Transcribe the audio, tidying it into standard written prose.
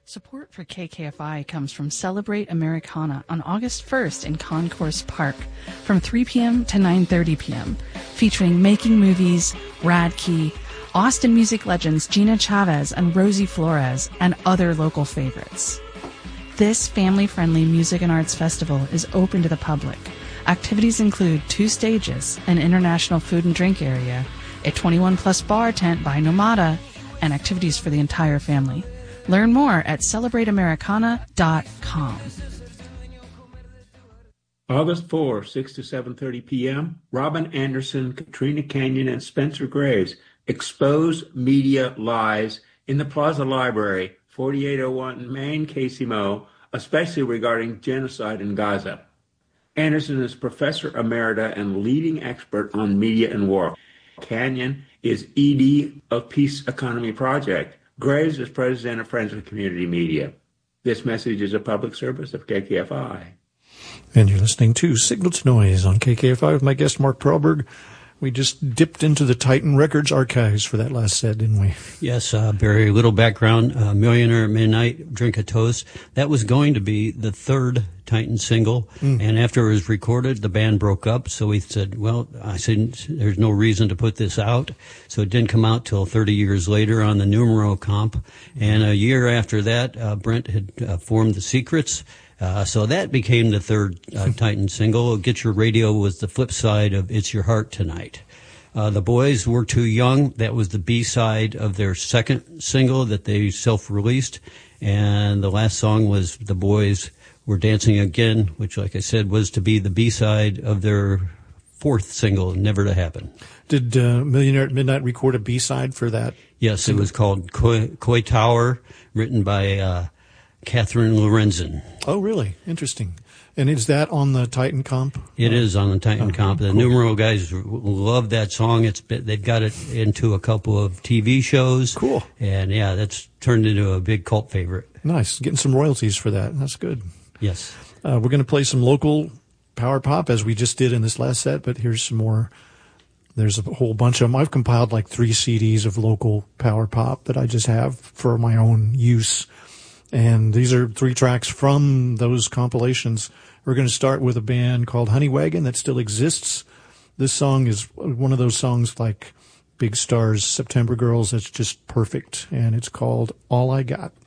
Support for KKFI comes from Celebrate Americana on August 1st in Concourse Park from 3 p.m. to 9:30 p.m., featuring Making Movies, Radkey, Austin music legends Gina Chavez and Rosie Flores, and other local favorites. This family-friendly music and arts festival is open to the public. Activities include 2 stages, an international food and drink area, a 21-plus bar tent by Nomada, and activities for the entire family. Learn more at celebrateamericana.com. August 4, 6 to 7:30 p.m., Robin Anderson, Katrina Canyon, and Spencer Graves expose media lies in the Plaza Library, 4801 Main, Casey Mo, especially regarding genocide in Gaza. Anderson is professor emerita and leading expert on media and war. Canyon is ED of Peace Economy Project. Graves is president of Friends of Community Media. This message is a public service of KKFI. And you're listening to Signal to Noise on KKFI with my guest, Mark Perlberg. We just dipped into the Titan Records archives for that last set, didn't we? Yes, very little background. Millionaire at Midnight, Drink a Toast. That was going to be the third Titan single, and after it was recorded, the band broke up, so we said, there's no reason to put this out, so it didn't come out till 30 years later on the Numero comp, and a year after that, Brent had formed The Secrets, so that became the third Titan single. Get Your Radio was the flip side of It's Your Heart Tonight. The Boys Were Too Young, that was the B-side of their second single that they self-released, and the last song was The Boys Were Dancing Again, which, like I said, was to be the B-side of their fourth single, Never to Happen. Did Millionaire at Midnight record a B-side for that? Yes, single? It was called Koi Tower, written by Catherine Lorenzen. Oh, really? Interesting. And is that on the Titan comp? It is on the Titan comp. The Numero guys love that song. They've got it into a couple of TV shows. Cool. And, yeah, that's turned into a big cult favorite. Nice. Getting some royalties for that. That's good. Yes. We're going to play some local power pop as we just did in this last set, but here's some more. There's a whole bunch of them. I've compiled like 3 CDs of local power pop that I just have for my own use. And these are 3 tracks from those compilations. We're going to start with a band called Honey Wagon that still exists. This song is one of those songs like Big Star's September Girls that's just perfect, and it's called All I Got.